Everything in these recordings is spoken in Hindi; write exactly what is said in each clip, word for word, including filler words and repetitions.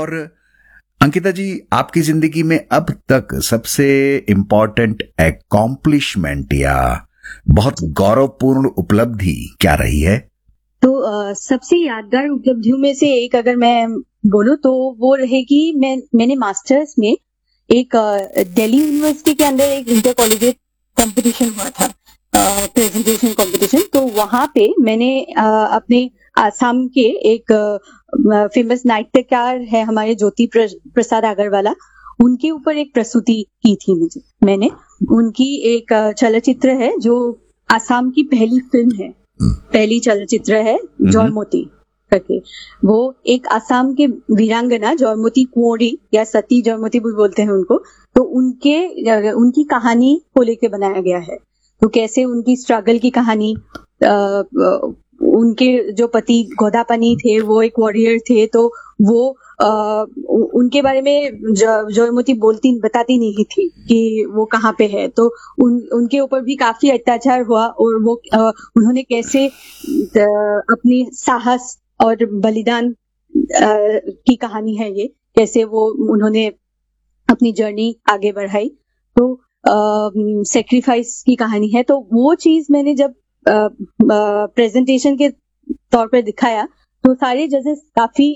और अंकिता जी, आपकी जिंदगी में अब तक सबसे इम्पोर्टेंट अकॉम्प्लिशमेंट या बहुत गौरवपूर्ण उपलब्धि क्या रही है? तो uh, सबसे यादगार उपलब्धियों में से एक अगर मैं बोलूं तो वो रहेगी, मैं मैंने मास्टर्स में एक दिल्ली uh, यूनिवर्सिटी के अंदर एक इंटर कॉलेज कंपटीशन हुआ था, प्रेजेंटेशन uh, कंपटीशन। तो वहां पे मैंने uh, अपने आसाम के एक फेमस uh, नाट्यकार है हमारे ज्योति प्र, प्रसाद अग्रवाला, उनके ऊपर एक प्रस्तुति की थी मुझे मैंने। उनकी एक uh, चलचित्र है जो आसाम की पहली फिल्म है, पहली चलचित्र है जौलमोती करके। वो एक आसाम के वीरांगना जौलमोती कुंवरी या सती जौलमोती भी बोलते हैं उनको, तो उनके उनकी कहानी को लेके बनाया गया है। तो कैसे उनकी स्ट्रगल की कहानी, आ, उनके जो पति गोदापनी थे वो एक वॉरियर थे, तो वो आ, उनके बारे में जौलमोती बोलती बताती नहीं थी कि वो कहाँ पे है। तो उन उनके ऊपर भी काफी अत्याचार हुआ और वो आ, उन्होंने कैसे अपनी साहस और बलिदान आ, की कहानी है ये, कैसे वो उन्होंने अपनी जर्नी आगे बढ़ाई। तो सेक्रीफाइस की कहानी है। तो वो चीज मैंने जब प्रेजेंटेशन के तौर पर दिखाया तो सारे जजेस काफी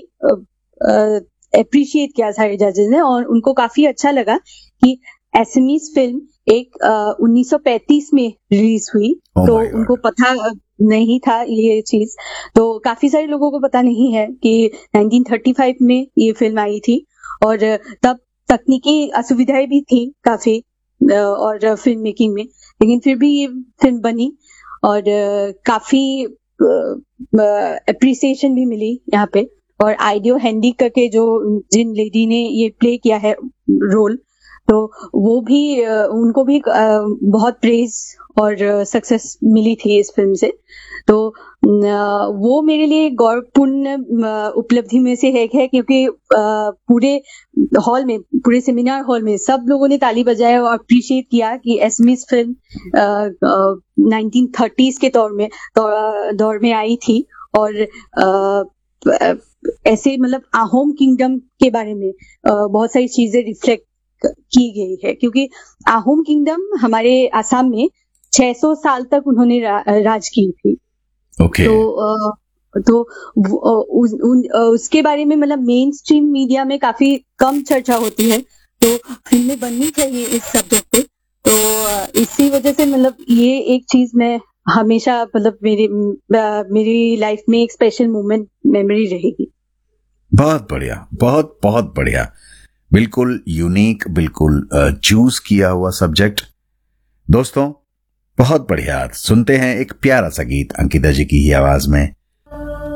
अप्रिशिएट किया सारे जजेस ने, और उनको काफी अच्छा लगा कि एसमीज फिल्म एक उन्नीस सौ पैंतीस में रिलीज हुई। oh तो उनको पता नहीं था ये चीज, तो काफी सारे लोगों को पता नहीं है कि नाइनटीन थर्टी फाइव में ये फिल्म आई थी, और तब तकनीकी असुविधाएं भी थी काफी और फिल्म मेकिंग में, लेकिन फिर भी ये फिल्म बनी और काफी अप्रिसिएशन भी मिली यहाँ पे। और आइडियो हैंडी करके जो जिन लेडी ने ये प्ले किया है रोल, तो वो भी उनको भी बहुत प्रेज और सक्सेस मिली थी इस फिल्म से। तो वो मेरे लिए गौरवपूर्ण उपलब्धि में से एक है, क्योंकि पूरे हॉल में, पूरे सेमिनार हॉल में सब लोगों ने ताली बजाया और अप्रिशिएट किया कि एसमीज फिल्म नाइनटीन थर्टीज के दौर में दौर में आई थी, और ऐसे मतलब आहोम किंगडम के बारे में बहुत सारी चीजें रिफ्लेक्ट की गई है, क्योंकि आहोम किंगडम हमारे आसाम में छह सौ साल तक उन्होंने रा, राज की थी। okay. तो तो उस, उन, उसके बारे में मतलब मेन स्ट्रीम मीडिया में काफी कम चर्चा होती है, तो फिल्में बननी चाहिए इस सब्जेक्ट पे। तो इसी वजह से मतलब ये एक चीज मैं हमेशा मतलब मेरी मेरी लाइफ में एक स्पेशल मोमेंट मेमोरी रहेगी। बहुत बढ़िया, बहुत बहुत बढ़िया, बिल्कुल यूनिक, बिल्कुल चूज किया हुआ सब्जेक्ट। दोस्तों बहुत बढ़िया, सुनते हैं एक प्यारा सा गीत अंकिता जी की ही आवाज में।